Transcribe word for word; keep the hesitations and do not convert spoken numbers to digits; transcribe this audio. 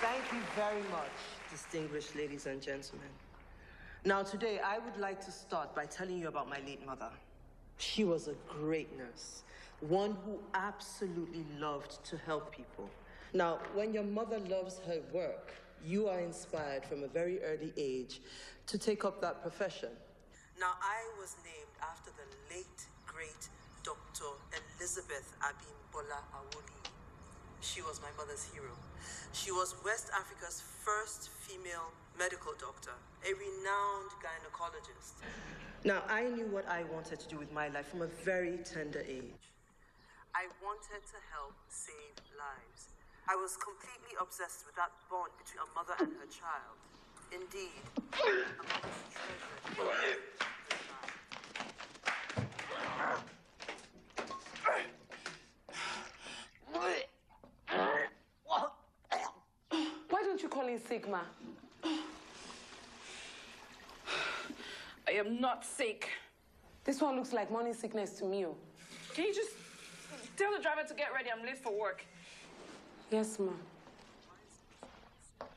Thank you very much, distinguished ladies and gentlemen. Now, today, I would like to start by telling you about my late mother. She was a great nurse, one who absolutely loved to help people. Now, when your mother loves her work, you are inspired from a very early age to take up that profession. Now, I was named after the late, great Doctor Elizabeth Abimbola Awoli. She was my mother's hero. She was West Africa's first female medical doctor, a renowned gynecologist. Now, I knew what I wanted to do with my life from a very tender age. I wanted to help save lives. I was completely obsessed with that bond between a mother and her child. Indeed, a mother's treasure. Why don't you call in sick, ma? I am not sick. This one looks like morning sickness to me. Oh. Can you just tell the driver to get ready? I'm late for work. Yes, ma.